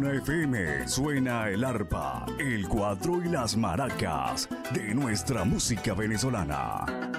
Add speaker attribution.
Speaker 1: Luna FM suena el arpa, el cuatro y las maracas de nuestra música venezolana.